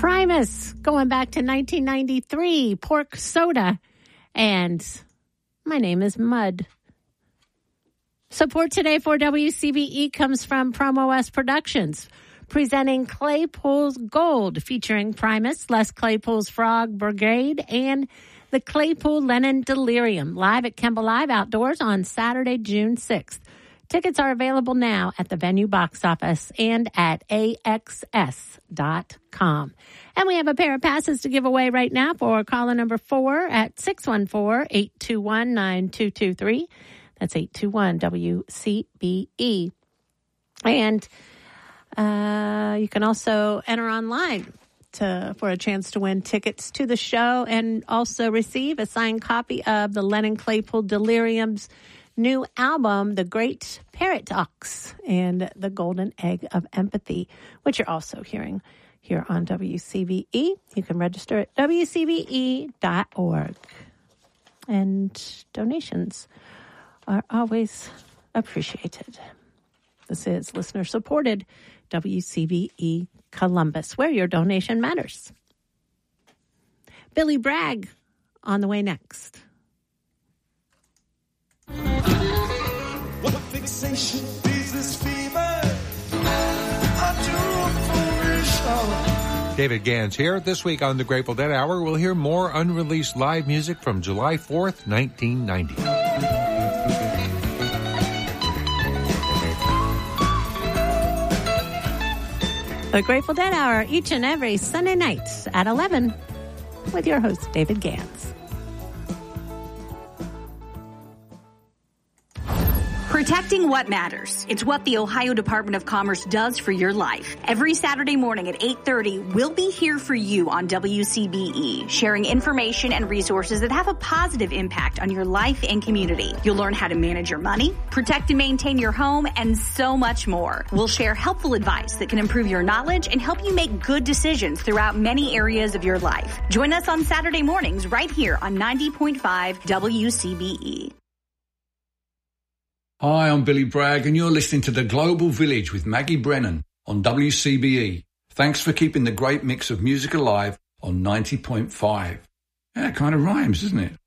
Primus, going back to 1993, Pork Soda, and My Name is Mud. Support today for WCBE comes from PromoS Productions, presenting Claypool's Gold, featuring Primus, Les Claypool's Frog Brigade, and the Claypool Lennon Delirium, live at Kemba Live Outdoors on Saturday, June 6th. Tickets are available now at the venue box office and at AXS.com. And we have a pair of passes to give away right now for caller number 4 at 614-821-9223. That's 821-WCBE. And you can also enter online for a chance to win tickets to the show and also receive a signed copy of the Lennon Claypool Delirium's new album, The Great Paradox and the Golden Egg of Empathy, which you're also hearing here on WCBE. You can register at WCBE.org. And donations are always appreciated. This is listener-supported WCBE Columbus, where your donation matters. Billy Bragg on the way next. What a fixation is this fever? David Gans here. This week on the Grateful Dead Hour, we'll hear more unreleased live music from July 4th, 1990. The Grateful Dead Hour, each and every Sunday night at 11 with your host, David Gans. Protecting what matters. It's what the Ohio Department of Commerce does for your life. Every Saturday morning at 8:30, we'll be here for you on WCBE, sharing information and resources that have a positive impact on your life and community. You'll learn how to manage your money, protect and maintain your home, and so much more. We'll share helpful advice that can improve your knowledge and help you make good decisions throughout many areas of your life. Join us on Saturday mornings right here on 90.5 WCBE. Hi, I'm Billy Bragg, and you're listening to The Global Village with Maggie Brennan on WCBE. Thanks for keeping the great mix of music alive on 90.5. Yeah, it kind of rhymes, doesn't it?